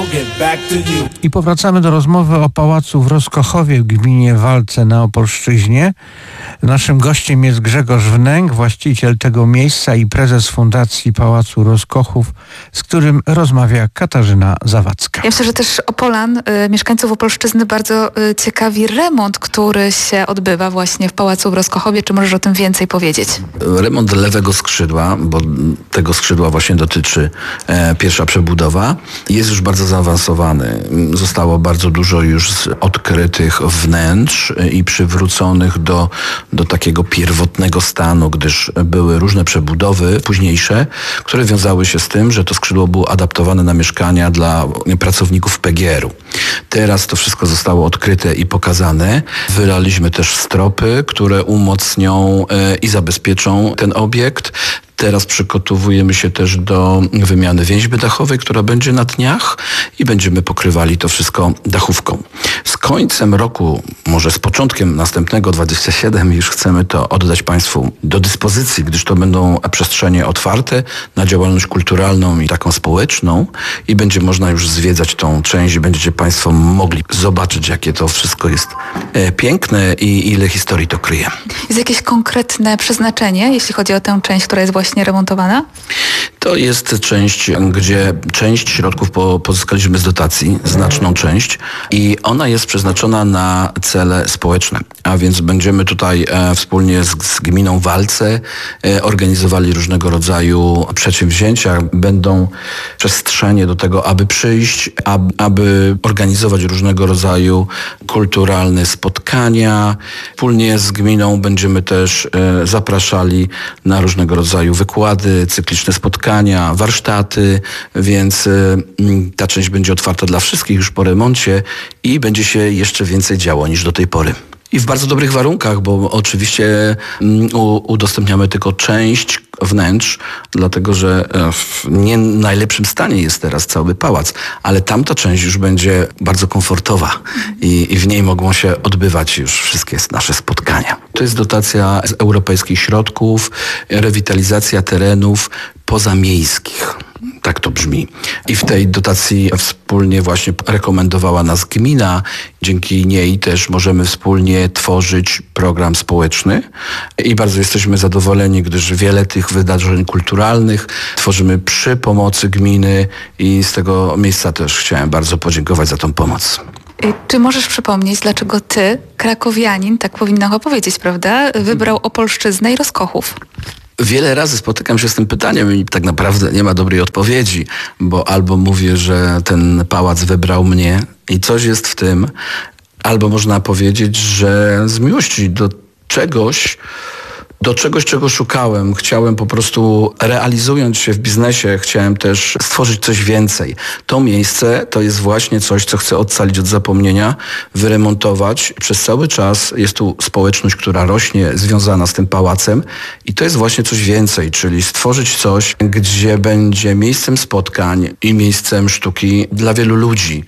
I powracamy do rozmowy o pałacu w Rozkochowie w gminie Walce na Opolszczyźnie. Naszym gościem jest Grzegorz Wnęk, właściciel tego miejsca i prezes Fundacji Pałacu Rozkochów, z którym rozmawia Katarzyna Zawadzka. Ja myślę, że też Opolan, mieszkańców Opolszczyzny bardzo ciekawi remont, który się odbywa właśnie w Pałacu w Rozkochowie. Czy możesz o tym więcej powiedzieć? Remont lewego skrzydła, bo tego skrzydła właśnie dotyczy pierwsza przebudowa, jest już bardzo zaawansowany. Zostało bardzo dużo już odkrytych wnętrz i przywróconych do takiego pierwotnego stanu, gdyż były różne przebudowy późniejsze, które wiązały się z tym, że to skrzydło było adaptowane na mieszkania dla pracowników PGR-u. Teraz to wszystko zostało odkryte i pokazane. Wylaliśmy też stropy, które umocnią i zabezpieczą ten obiekt. Teraz przygotowujemy się też do wymiany więźby dachowej, która będzie na dniach i będziemy pokrywali to wszystko dachówką. Z końcem roku, może z początkiem następnego 27 już chcemy to oddać Państwu do dyspozycji, gdyż to będą przestrzenie otwarte na działalność kulturalną i taką społeczną i będzie można już zwiedzać tą część i będziecie Państwo mogli zobaczyć, jakie to wszystko jest piękne i ile historii to kryje. Jest jakieś konkretne przeznaczenie, jeśli chodzi o tę część, która jest właśnie remontowana? To jest część, gdzie część środków pozyskaliśmy z dotacji, znaczną część i ona jest przeznaczona na cele społeczne. A więc będziemy tutaj wspólnie z gminą Walce organizowali różnego rodzaju przedsięwzięcia. Będą przestrzenie do tego, aby przyjść, aby organizować różnego rodzaju kulturalne spotkania. Wspólnie z gminą będziemy też zapraszali na różnego rodzaju wykłady, cykliczne spotkania, warsztaty, więc ta część będzie otwarta dla wszystkich już po remoncie i będzie się jeszcze więcej działo niż do tej pory. I w bardzo dobrych warunkach, bo oczywiście udostępniamy tylko część wnętrz, dlatego że w nie najlepszym stanie jest teraz cały pałac, ale tamta część już będzie bardzo komfortowa i w niej mogą się odbywać już wszystkie nasze spotkania. To jest dotacja z europejskich środków, rewitalizacja terenów pozamiejskich. Tak to brzmi. I w tej dotacji wspólnie właśnie rekomendowała nas gmina. Dzięki niej też możemy wspólnie tworzyć program społeczny i bardzo jesteśmy zadowoleni, gdyż wiele tych wydarzeń kulturalnych tworzymy przy pomocy gminy i z tego miejsca też chciałem bardzo podziękować za tą pomoc. Czy możesz przypomnieć, dlaczego ty, krakowianin, tak powinno chyba powiedzieć, prawda, wybrał Opolszczyznę i Rozkochów? Wiele razy spotykam się z tym pytaniem i tak naprawdę nie ma dobrej odpowiedzi, bo albo mówię, że ten pałac wybrał mnie i coś jest w tym, albo można powiedzieć, że z miłości do czegoś, czego szukałem. Chciałem po prostu, realizując się w biznesie, chciałem też stworzyć coś więcej. To miejsce to jest właśnie coś, co chcę ocalić od zapomnienia, wyremontować. Przez cały czas jest tu społeczność, która rośnie, związana z tym pałacem i to jest właśnie coś więcej, czyli stworzyć coś, gdzie będzie miejscem spotkań i miejscem sztuki dla wielu ludzi.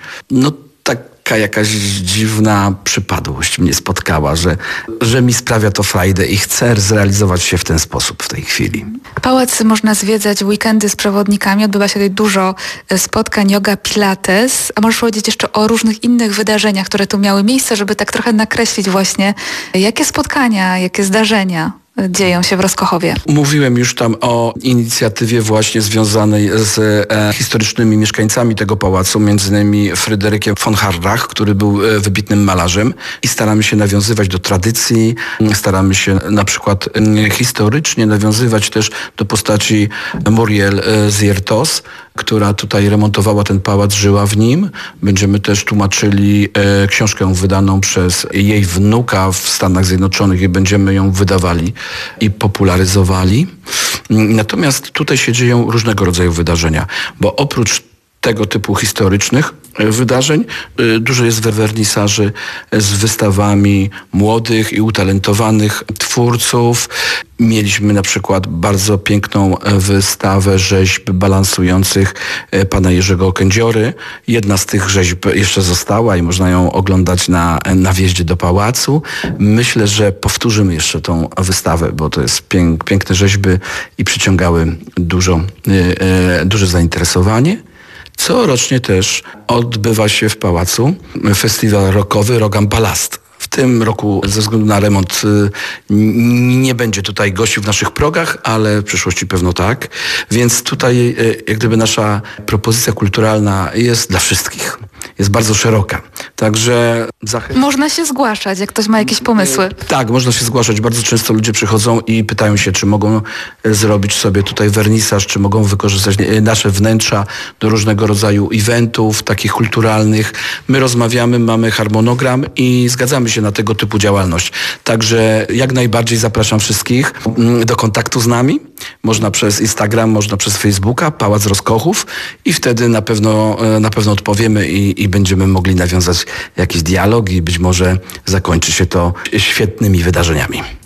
Jakaś dziwna przypadłość mnie spotkała, że mi sprawia to frajdę i chcę zrealizować się w ten sposób w tej chwili. Pałac można zwiedzać w weekendy z przewodnikami. Odbywa się tutaj dużo spotkań yoga, pilates. A możesz powiedzieć jeszcze o różnych innych wydarzeniach, które tu miały miejsce, żeby tak trochę nakreślić właśnie, jakie spotkania, jakie zdarzenia dzieją się w Rozkochowie. Mówiłem już tam o inicjatywie właśnie związanej z historycznymi mieszkańcami tego pałacu, między innymi Fryderykiem von Harrach, który był wybitnym malarzem i staramy się nawiązywać do tradycji, staramy się na przykład historycznie nawiązywać też do postaci Muriel Ziertos, która tutaj remontowała ten pałac, żyła w nim. Będziemy też tłumaczyli książkę wydaną przez jej wnuka w Stanach Zjednoczonych i będziemy ją wydawali i popularyzowali. Natomiast tutaj się dzieją różnego rodzaju wydarzenia, bo oprócz tego typu historycznych wydarzeń dużo jest wernisaży z wystawami młodych i utalentowanych twórców. Mieliśmy na przykład bardzo piękną wystawę rzeźb balansujących pana Jerzego Kędziory. Jedna z tych rzeźb jeszcze została i można ją oglądać na wjeździe do pałacu. Myślę, że powtórzymy jeszcze tą wystawę, bo to jest piękne rzeźby i przyciągały duże zainteresowanie. Corocznie też odbywa się w pałacu festiwal rockowy Rock am Palast. W tym roku ze względu na remont nie będzie tutaj gościł w naszych progach, ale w przyszłości pewno tak. Więc tutaj jak gdyby nasza propozycja kulturalna jest dla wszystkich. Jest bardzo szeroka. Także zachęcam. Można się zgłaszać, jak ktoś ma jakieś pomysły. Tak, można się zgłaszać. Bardzo często ludzie przychodzą i pytają się, czy mogą zrobić sobie tutaj wernisaż, czy mogą wykorzystać nasze wnętrza do różnego rodzaju eventów, takich kulturalnych. My rozmawiamy, mamy harmonogram i zgadzamy się na tego typu działalność. Także jak najbardziej zapraszam wszystkich do kontaktu z nami. Można przez Instagram, można przez Facebooka, Pałac Rozkochów i wtedy na pewno odpowiemy i będziemy mogli nawiązać jakiś dialog i być może zakończy się to świetnymi wydarzeniami.